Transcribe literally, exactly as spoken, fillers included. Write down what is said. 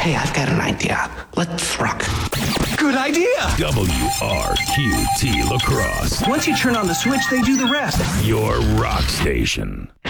Hey, I've got an idea. Let's rock. Good idea! W R Q T La Crosse. Once you turn on the switch, they do the rest. Your rock station.